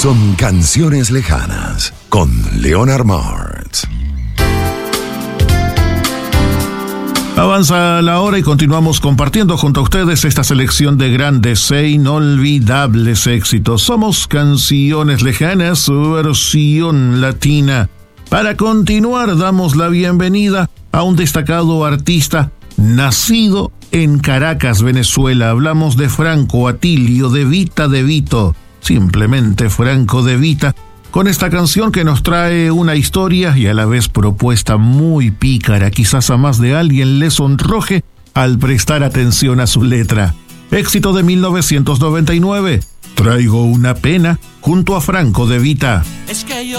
son Canciones Lejanas con Leonard Martz. Avanza la hora y continuamos compartiendo junto a ustedes esta selección de grandes e inolvidables éxitos. Somos Canciones Lejanas, su versión latina. Para continuar, damos la bienvenida a un destacado artista nacido en Caracas, Venezuela. Hablamos de Franco Atilio de Vita de Vito, simplemente Franco de Vita, con esta canción que nos trae una historia y a la vez propuesta muy pícara. Quizás a más de alguien le sonroje al prestar atención a su letra. Éxito de 1999, Traigo una pena, junto a Franco de Vita. Es que yo